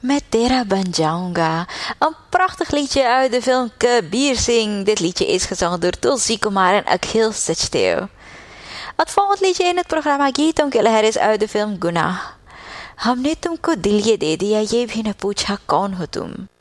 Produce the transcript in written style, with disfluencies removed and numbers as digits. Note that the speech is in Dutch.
Met Tera ban jaunga. Een prachtig liedje uit de film Kabir Singh. Dit liedje is gezongen door Tulsi Kumar en Akhil Sachdeva. Het volgende liedje in het programma Geeton ke Leher is uit de film Gunah. हमने तुमको दिल ये दे दिया ये भी न पूछा कौन हो तुम